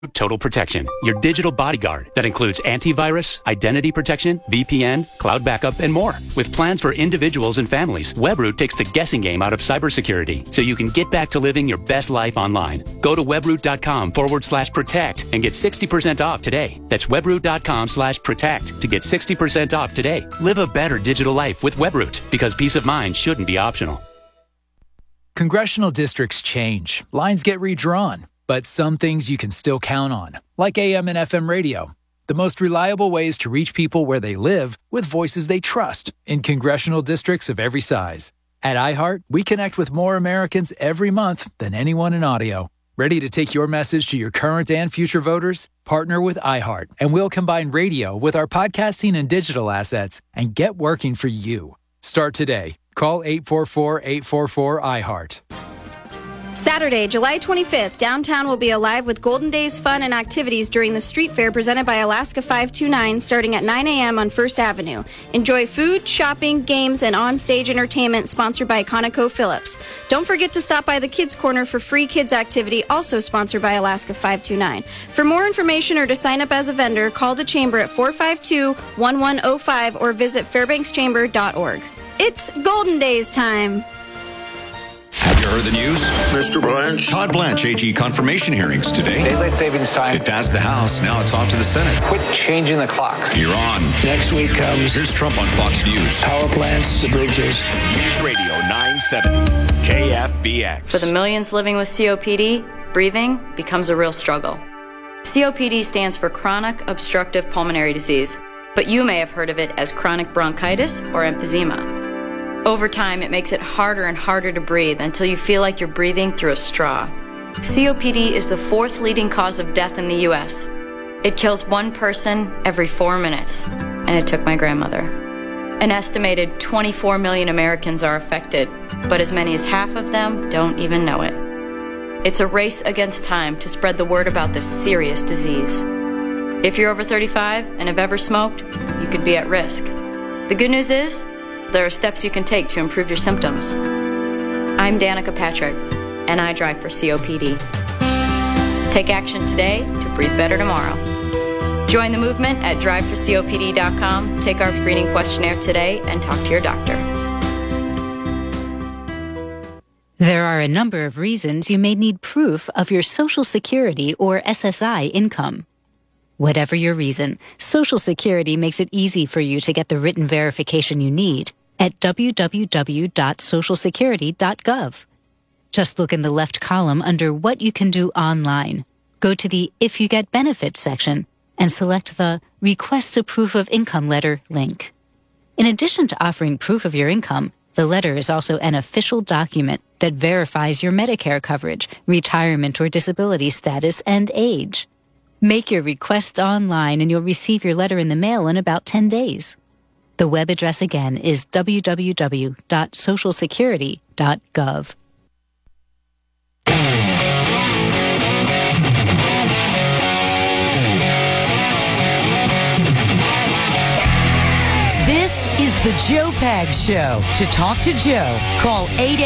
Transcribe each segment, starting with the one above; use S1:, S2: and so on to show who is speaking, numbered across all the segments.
S1: Total Protection, your digital bodyguard that includes antivirus, identity protection, VPN, cloud backup, and more. With plans for individuals and families, Webroot takes the guessing game out of cybersecurity so you can get back to living your best life online. Go to webroot.com/protect and get 60% off today. That's webroot.com/protect to get 60% off today. Live a better digital life with Webroot because peace of mind shouldn't be optional.
S2: Congressional districts change. Lines get redrawn. But some things you can still count on, like AM and FM radio, the most reliable ways to reach people where they live with voices they trust in congressional districts of every size. At iHeart, we connect with more Americans every month than anyone in audio. Ready to take your message to your current and future voters? Partner with iHeart, and we'll combine radio with our podcasting and digital assets and get working for you. Start today. Call 844-844-iHeart.
S3: Saturday, July 25th, downtown will be alive with Golden Days fun and activities during the street fair presented by Alaska 529 starting at 9 a.m. on First Avenue. Enjoy food, shopping, games, and on-stage entertainment sponsored by ConocoPhillips. Don't forget to stop by the Kids Corner for free kids activity, also sponsored by Alaska 529. For more information or to sign up as a vendor, call the Chamber at 452-1105 or visit fairbankschamber.org. It's Golden Days time.
S4: Have you heard the news?
S5: Mr. Blanche.
S4: Todd Blanche, AG confirmation hearings today.
S6: Daylight savings time.
S4: It passed the House. Now it's off to the Senate.
S6: Quit changing the clocks.
S4: You're on.
S5: Next week comes
S4: Here's Trump on Fox News.
S5: power plants, the bridges.
S7: News Radio 970 KFBX.
S8: For the millions living with COPD, breathing becomes a real struggle. COPD stands for chronic obstructive pulmonary disease, but you may have heard of it as chronic bronchitis or emphysema. Over time, it makes it harder and harder to breathe until you feel like you're breathing through a straw. COPD is the fourth leading cause of death in the U.S. It kills one person every 4 minutes, and it took my grandmother. An estimated 24 million Americans are affected, but as many as half of them don't even know it. It's a race against time to spread the word about this serious disease. If you're over 35 and have ever smoked, you could be at risk. The good news is, there are steps you can take to improve your symptoms. I'm Danica Patrick, and I drive for COPD. Take action today to breathe better tomorrow. Join the movement at driveforcopd.com, take our screening questionnaire today, and talk to your doctor.
S9: There are a number of reasons you may need proof of your Social Security or SSI income. Whatever your reason, Social Security makes it easy for you to get the written verification you need at www.socialsecurity.gov. Just look in the left column under What You Can Do Online. Go to the If You Get Benefits section and select the Request a Proof of Income Letter link. In addition to offering proof of your income, the letter is also an official document that verifies your Medicare coverage, retirement or disability status, and age. Make your request online and you'll receive your letter in the mail in about 10 days. The web address again is www.socialsecurity.gov.
S10: This is the Joe Pags Show. To talk to Joe, call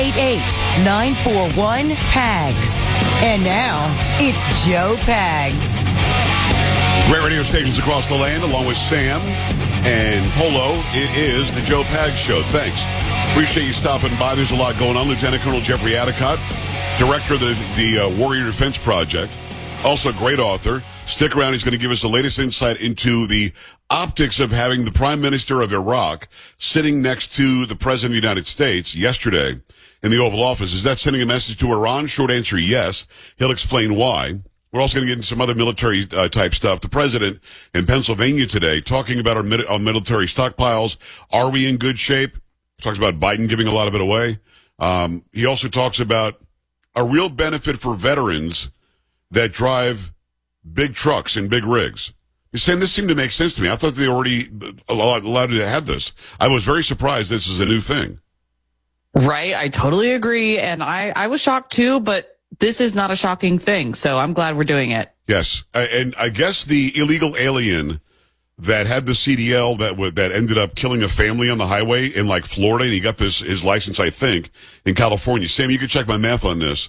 S10: 888-941-PAGS. And now, it's Joe Pags.
S11: Great radio stations across the land, along with Sam and Polo. It is the Joe Pags Show. Thanks. Appreciate you stopping by. There's a lot going on. Lieutenant Colonel Jeffrey Adicott, director of the Warrior Defense Project, also a great author. Stick around. He's going to give us the latest insight into the optics of having the Prime Minister of Iraq sitting next to the President of the United States yesterday in the Oval Office. Is that sending a message to Iran? Short answer, yes. He'll explain why. We're also going to get into some other military type stuff. The president in Pennsylvania today talking about our military stockpiles. Are we in good shape? Talks about Biden giving a lot of it away. He also talks about a real benefit for veterans that drive big trucks and big rigs. He's saying this seemed to make sense to me. I thought they already allowed to have this. I was very surprised this is a new thing.
S12: Right. I totally agree. And I was shocked too, but this is not a shocking thing, so I'm glad we're doing it.
S11: Yes, and I guess the illegal alien that had the CDL that ended up killing a family on the highway in like Florida, and he got his license, I think, in California. Sam, you can check my math on this.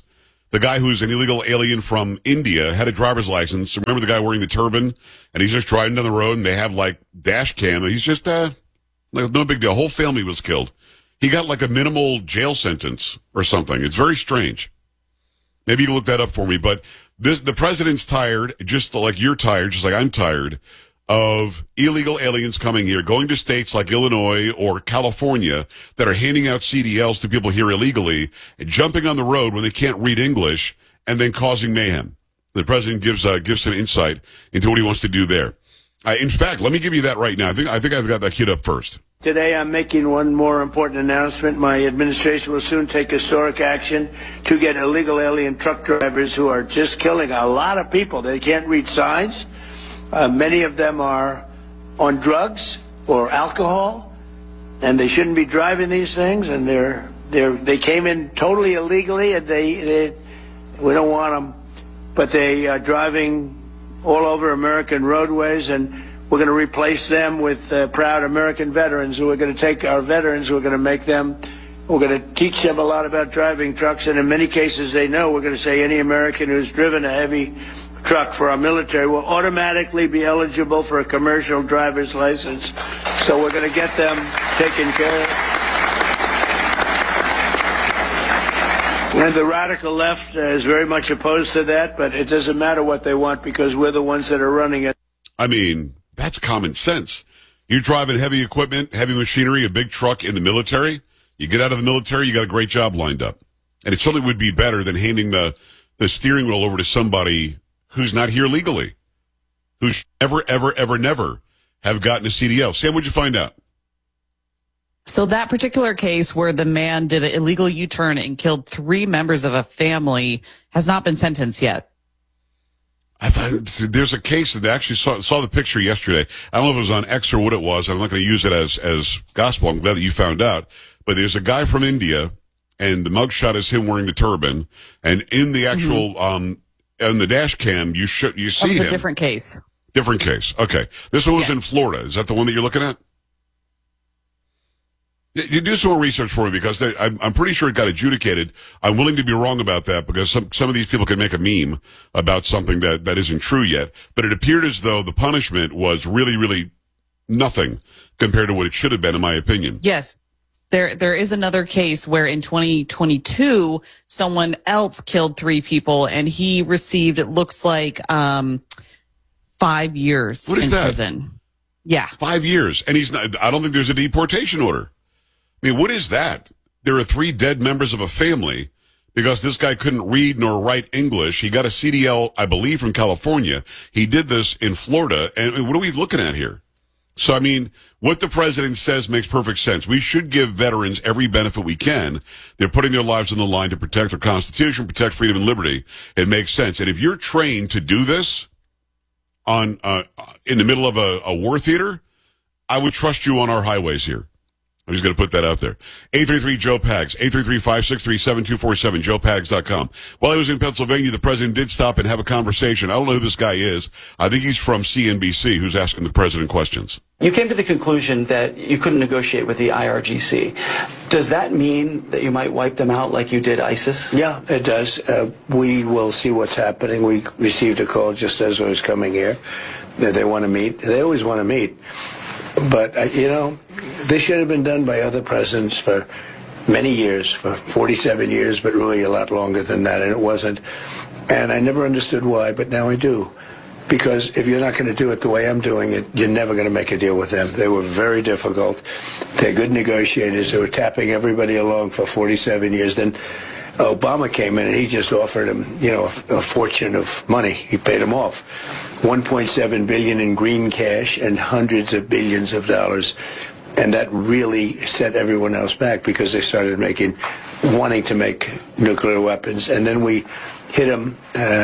S11: The guy who's an illegal alien from India had a driver's license. Remember the guy wearing the turban? And he's just driving down the road, and they have, like, dash cam. And he's just, like, no big deal. Whole family was killed. He got, like, a minimal jail sentence or something. It's very strange. Maybe you can look that up for me. But the president's tired, just like you're tired, just like I'm tired, of illegal aliens coming here, going to states like Illinois or California that are handing out CDLs to people here illegally, and jumping on the road when they can't read English, and then causing mayhem. The president gives some insight into what he wants to do there. In fact, let me give you that right now. I think I've got that queued up first.
S5: Today I'm making one more important announcement. My administration will soon take historic action to get illegal alien truck drivers who are just killing a lot of people. They can't read signs. Many of them are on drugs or alcohol, and they shouldn't be driving these things. And they came in totally illegally, and we don't want them, but they are driving all over American roadways, and we're going to replace them with proud American veterans. Who are going to take our veterans, we're going to teach them a lot about driving trucks, and in many cases they know. We're going to say any American who's driven a heavy truck for our military will automatically be eligible for a commercial driver's license. So we're going to get them taken care of. And the radical left is very much opposed to that, but it doesn't matter what they want because we're the ones that are running it.
S11: I mean, that's common sense. You're driving heavy equipment, heavy machinery, a big truck in the military. You get out of the military, you got a great job lined up. And it certainly would be better than handing the steering wheel over to somebody who's not here legally, who should never have gotten a CDL. Sam, what'd you find out?
S12: So that particular case where the man did an illegal U-turn and killed 3 members of a family has not been sentenced yet.
S11: I thought there's a case that I actually saw the picture yesterday. I don't know if it was on X or what it was. I'm not going to use it as gospel. I'm glad that you found out. But there's a guy from India, and the mugshot is him wearing the turban. And in the actual on the dash cam, you see him.
S12: A different case.
S11: Different case. Okay. This one was in Florida. Is that the one that you're looking at? You do some more research for me because I'm pretty sure it got adjudicated. I'm willing to be wrong about that because some of these people can make a meme about something that isn't true yet. But it appeared as though the punishment was really, really nothing compared to what it should have been, in my opinion.
S12: Yes. There is another case where in 2022, someone else killed 3 people and he received, it looks like, 5 years in prison. Yeah.
S11: 5 years. And I don't think there's a deportation order. I mean, what is that? There are 3 dead members of a family because this guy couldn't read nor write English. He got a CDL, I believe, from California. He did this in Florida. And what are we looking at here? So, I mean, what the president says makes perfect sense. We should give veterans every benefit we can. They're putting their lives on the line to protect their Constitution, protect freedom and liberty. It makes sense. And if you're trained to do this in the middle of a war theater, I would trust you on our highways here. I'm just going to put that out there. 833-JOE-PAGS, 833-563-7247, joepags.com. While I was in Pennsylvania, the president did stop and have a conversation. I don't know who this guy is. I think he's from CNBC, who's asking the president questions.
S13: You came to the conclusion that you couldn't negotiate with the IRGC. Does that mean that you might wipe them out like you did ISIS?
S5: Yeah, it does. We will see what's happening. We received a call just as I was coming here that they want to meet. They always want to meet. But, this should have been done by other presidents for many years, for 47 years, but really a lot longer than that, and it wasn't. And I never understood why, but now I do. Because if you're not going to do it the way I'm doing it, you're never going to make a deal with them. They were very difficult. They're good negotiators. They were tapping everybody along for 47 years. Then Obama came in and he just offered him, a fortune of money. He paid him off. $1.7 billion in green cash and hundreds of billions of dollars. And that really set everyone else back because they started wanting to make nuclear weapons. And then we hit them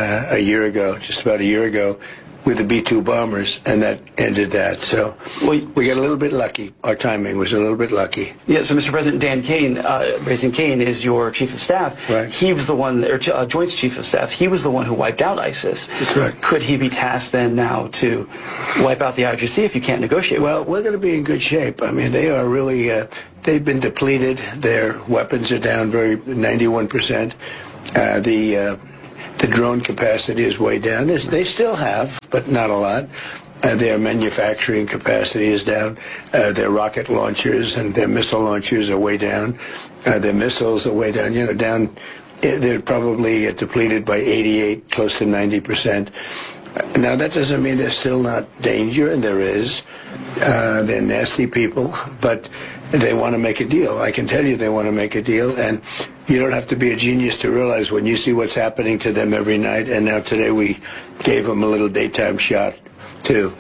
S5: just about a year ago, with the B-2 bombers, and that ended that. So we got a little bit lucky. Our timing was a little bit lucky.
S13: Yeah, so Mr. President, Dan Kane, Raising Kane, is your chief of staff.
S5: Right.
S13: He was the one, or Joint's chief of staff, he was the one who wiped out ISIS.
S5: That's right.
S13: Could he be tasked then now to wipe out the IRGC if you can't negotiate with
S5: Well, we're going to be in good shape. I mean, they are really, they've been depleted. Their weapons are down 91%. The drone capacity is way down. They still have, but not a lot. Their manufacturing capacity is down. Their rocket launchers and their missile launchers are way down. Their missiles are way down. Down. They're probably depleted by 88, close to 90%. Now, that doesn't mean there's still not danger, and there is. They're nasty people, but they want to make a deal. I can tell you they want to make a deal, and you don't have to be a genius to realize when you see what's happening to them every night, and now today we gave them a little daytime shot, too.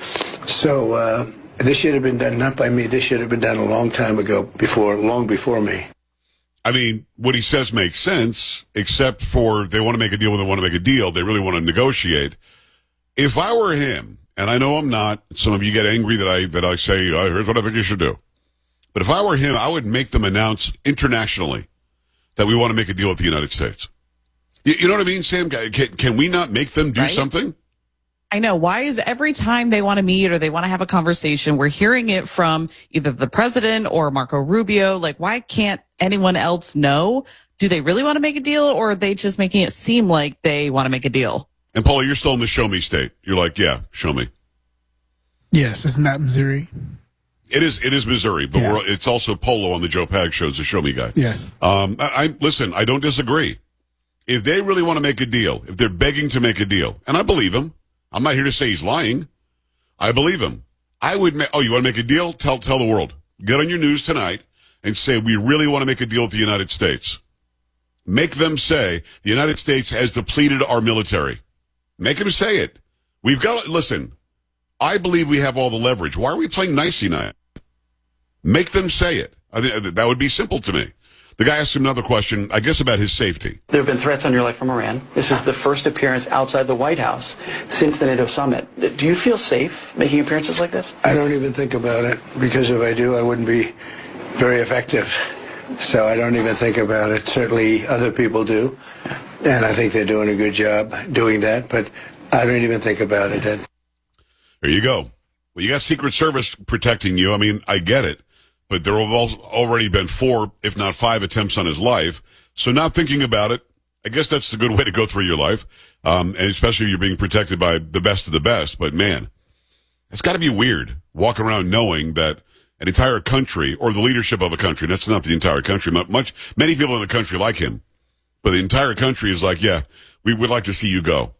S5: So this should have been done, not by me, this should have been done a long time ago, long before me.
S11: I mean, what he says makes sense, except for they want to make a deal when they want to make a deal. They really want to negotiate. If I were him, and I know I'm not, some of you get angry that I say, here's what I think you should do. But if I were him, I would make them announce internationally that we want to make a deal with the United States. You know what I mean, Sam? Can we not make them do something?
S12: I know. Why is every time they want to meet or they want to have a conversation, we're hearing it from either the president or Marco Rubio? Like, why can't anyone else know? Do they really want to make a deal, or are they just making it seem like they want to make a deal?
S11: And Paula, you're still in the show me state. You're like, yeah, show me.
S14: Yes, it's not Missouri.
S11: It is Missouri, but it's also Polo on the Joe Pag show, the show me guy.
S14: Yes.
S11: Listen, I don't disagree. If they really want to make a deal, if they're begging to make a deal, and I believe him, I'm not here to say he's lying. I believe him. I would you want to make a deal? Tell the world. Get on your news tonight and say, we really want to make a deal with the United States. Make them say the United States has depleted our military. Make them say it. Listen, I believe we have all the leverage. Why are we playing nicey night? Make them say it. I mean, that would be simple to me. The guy asked him another question, I guess, about his safety.
S13: There have been threats on your life from Iran. This is the first appearance outside the White House since the NATO summit. Do you feel safe making appearances like this?
S5: I don't even think about it, because if I do, I wouldn't be very effective. So I don't even think about it. Certainly other people do, and I think they're doing a good job doing that, but I don't even think about it.
S11: There you go. Well, you got Secret Service protecting you. I mean, I get it. But there have already been 4, if not 5, attempts on his life. So not thinking about it, I guess that's a good way to go through your life. And especially if you're being protected by the best of the best. But man, it's got to be weird walking around knowing that an entire country, or the leadership of a country, that's not the entire country, many people in the country like him, but the entire country is like, yeah, we would like to see you go.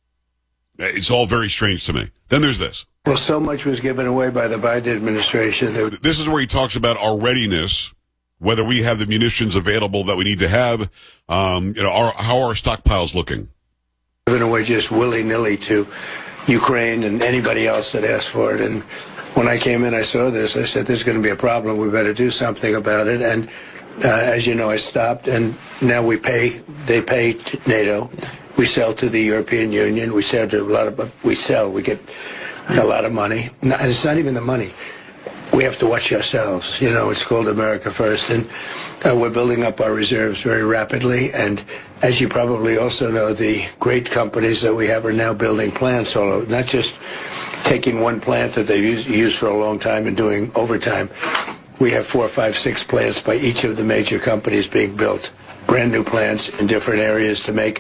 S11: It's all very strange to me. Then there's this.
S5: Well, so much was given away by the Biden administration.
S11: This is where he talks about our readiness, whether we have the munitions available that we need to have, how are our stockpiles looking?
S5: Given away just willy-nilly to Ukraine and anybody else that asked for it. And when I came in, I saw this. I said, there's going to be a problem. We better do something about it. And as you know, I stopped, and now they pay to NATO. We sell to the European Union. We sell to we get a lot of money. And it's not even the money. We have to watch ourselves. It's called America First. And we're building up our reserves very rapidly. And as you probably also know, the great companies that we have are now building plants all over, not just taking one plant that they've used for a long time and doing overtime. We have 4, 5, 6 plants by each of the major companies being built. Brand new plants in different areas to make,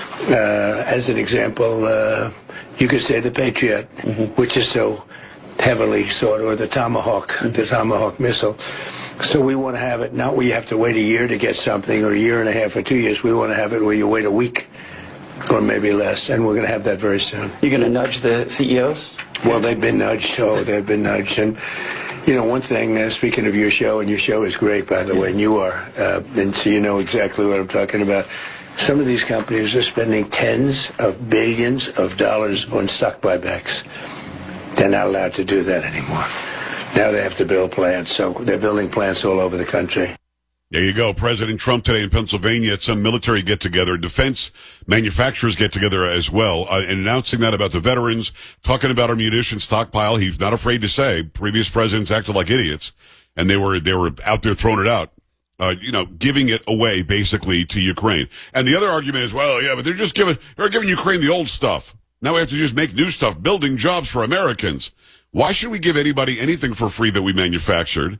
S5: as an example, you could say the Patriot, which is so heavily sought, or the Tomahawk missile. So we want to have it not where you have to wait a year to get something, or a year and a half or 2 years. We want to have it where you wait a week or maybe less, and we're going to have that very soon.
S13: You're going to nudge the CEOs?
S5: Well, they've been nudged, they've been nudged. And one thing, speaking of your show, and your show is great, by the way, and you are, and so you know exactly what I'm talking about. Some of these companies are spending tens of billions of dollars on stock buybacks. They're not allowed to do that anymore. Now they have to build plants, so they're building plants all over the country.
S11: There you go. President Trump today in Pennsylvania at some military get-together, defense manufacturers get-together as well, and announcing that about the veterans, talking about our munition stockpile. He's not afraid to say previous presidents acted like idiots, and they were out there throwing it out, giving it away basically to Ukraine. And the other argument is, well, yeah, but they're giving Ukraine the old stuff. Now we have to just make new stuff, building jobs for Americans. Why should we give anybody anything for free that we manufactured?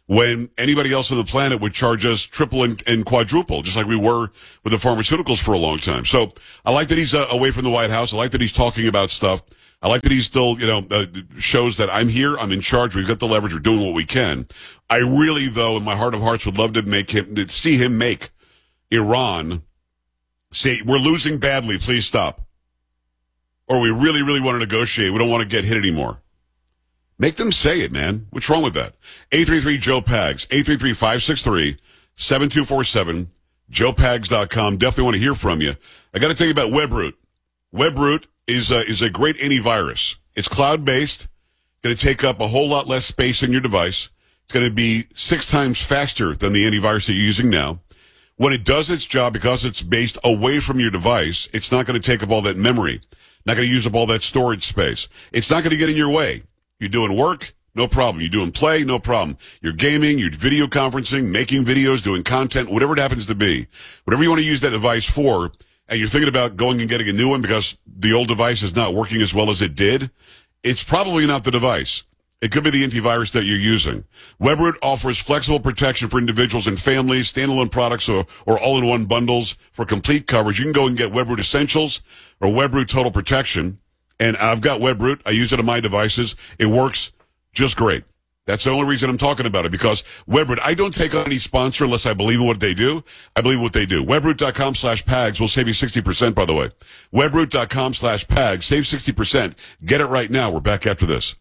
S11: when anybody else on the planet would charge us triple and quadruple, just like we were with the pharmaceuticals for a long time. So I like that he's away from the White House. I like that he's talking about stuff. I like that he still, shows that I'm here, I'm in charge, we've got the leverage, we're doing what we can. I really, though, in my heart of hearts, would love to see him make Iran say, we're losing badly, please stop. Or we really, really want to negotiate, we don't want to get hit anymore. Make them say it, man. What's wrong with that? 833-JOE-PAGS, 833-563-7247, joepags.com. Definitely want to hear from you. I got to tell you about WebRoot. WebRoot is a great antivirus. It's cloud-based, going to take up a whole lot less space in your device. It's going to be 6 times faster than the antivirus that you're using now. When it does its job, because it's based away from your device, it's not going to take up all that memory, not going to use up all that storage space. It's not going to get in your way. You're doing work, no problem. You're doing play, no problem. You're gaming, you're video conferencing, making videos, doing content, whatever it happens to be. Whatever you want to use that device for, and you're thinking about going and getting a new one because the old device is not working as well as it did, it's probably not the device. It could be the antivirus that you're using. WebRoot offers flexible protection for individuals and families, standalone products or all-in-one bundles for complete coverage. You can go and get WebRoot Essentials or WebRoot Total Protection. And I've got WebRoot. I use it on my devices. It works just great. That's the only reason I'm talking about it, because WebRoot, I don't take on any sponsor unless I believe in what they do. I believe in what they do. WebRoot.com/PAGS will save you 60%, by the way. WebRoot.com/PAGS, save 60%. Get it right now. We're back after this.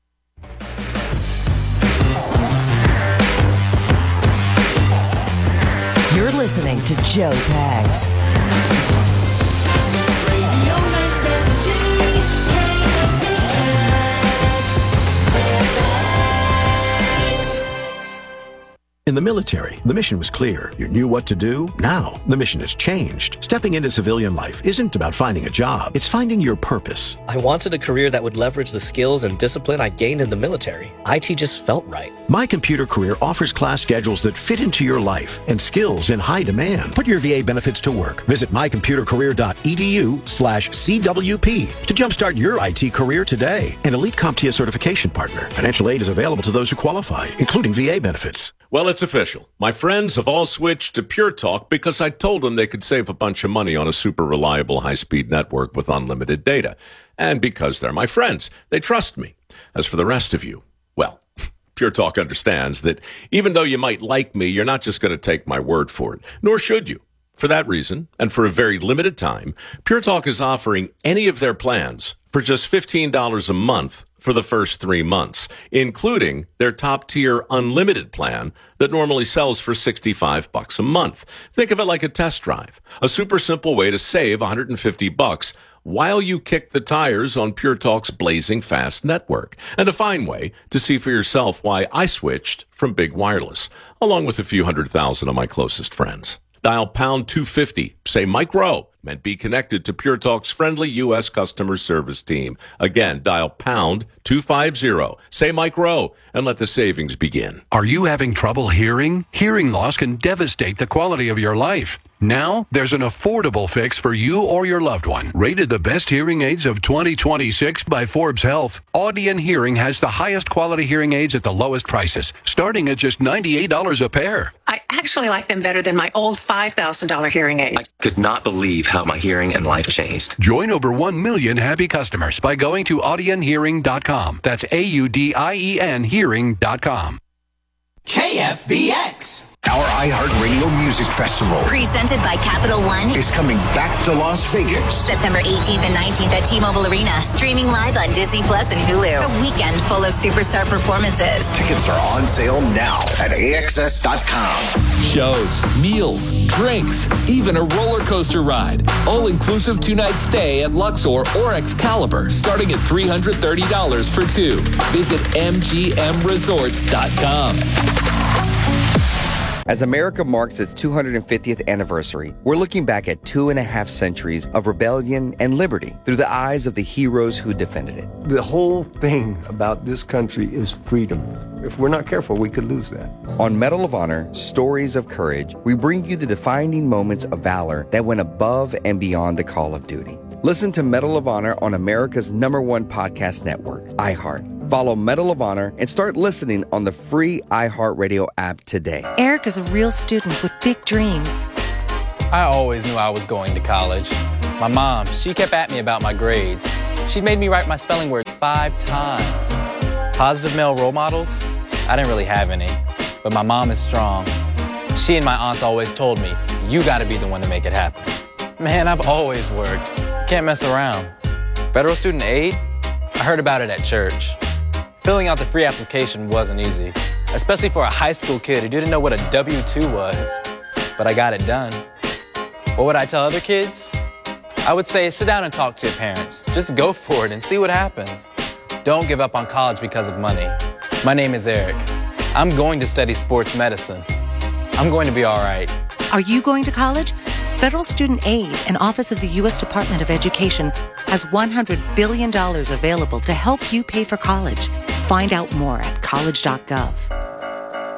S10: You're listening to Joe Pags.
S15: In the military, the mission was clear. You knew what to do. Now, the mission has changed. Stepping into civilian life isn't about finding a job. It's finding your purpose.
S16: I wanted a career that would leverage the skills and discipline I gained in the military. IT just felt right.
S15: My Computer Career offers class schedules that fit into your life and skills in high demand. Put your VA benefits to work. Visit mycomputercareer.edu/CWP to jumpstart your IT career today. An elite CompTIA certification partner. Financial aid is available to those who qualify, including VA benefits.
S17: Well, it's official. My friends have all switched to Pure Talk because I told them they could save a bunch of money on a super reliable high-speed network with unlimited data. And because they're my friends, they trust me. As for the rest of you, well, Pure Talk understands that even though you might like me, you're not just going to take my word for it, nor should you. For that reason, and for a very limited time, Pure Talk is offering any of their plans for just $15 a month for the first 3 months, including their top-tier unlimited plan that normally sells for $65 a month. Think of it like a test drive, a super simple way to save $150 while you kick the tires on Pure Talk's blazing fast network, and a fine way to see for yourself why I switched from big wireless, along with a few 100,000 of my closest friends. Dial pound 250, say Mike Rowe, and be connected to Pure Talk's friendly U.S. customer service team. Again, dial pound 250, say Mike Rowe, and let the savings begin.
S18: Are you having trouble hearing? Hearing loss can devastate the quality of your life. Now, there's an affordable fix for you or your loved one. Rated the best hearing aids of 2026 by Forbes Health, Audion Hearing has the highest quality hearing aids at the lowest prices, starting at just $98 a pair.
S19: I actually like them better than my old $5,000 hearing aid.
S20: I could not believe how my hearing and life changed.
S18: Join over 1 million happy customers by going to audionhearing.com. That's AUDIEN hearing.com.
S21: KFBX. Our iHeartRadio Music Festival,
S22: presented by Capital One,
S21: is coming back to Las Vegas.
S22: September 18th and 19th at T-Mobile Arena. Streaming live on Disney Plus and Hulu. A weekend full of superstar performances.
S21: Tickets are on sale now at AXS.com.
S23: Shows, meals, drinks, even a roller coaster ride. All-inclusive 2-night stay at Luxor or Excalibur, starting at $330 for two. Visit MGMResorts.com.
S24: As America marks its 250th anniversary, we're looking back at 2.5 centuries of rebellion and liberty through the eyes of the heroes who defended it.
S25: The whole thing about this country is freedom. If we're not careful, we could lose that.
S24: On Medal of Honor, Stories of Courage, we bring you the defining moments of valor that went above and beyond the call of duty. Listen to Medal of Honor on America's #1 podcast network, iHeart. Follow Medal of Honor and start listening on the free iHeartRadio app today.
S1: Eric is a real student with big dreams.
S2: I always knew I was going to college. My mom, she kept at me about my grades. She made me write my spelling words 5 times. Positive male role models? I didn't really have any, but my mom is strong. She and my aunts always told me, you gotta be the one to make it happen. Man, I've always worked. You can't mess around. Federal student aid? I heard about it at church. Filling out the free application wasn't easy, especially for a high school kid who didn't know what a W-2 was. But I got it done. What would I tell other kids? I would say sit down and talk to your parents. Just go for it and see what happens. Don't give up on college because of money. My name is Eric. I'm going to study sports medicine. I'm going to be all right.
S1: Are you going to college? Federal Student Aid and Office of the U.S. Department of Education has $100 billion available to help you pay for college. Find out more at college.gov.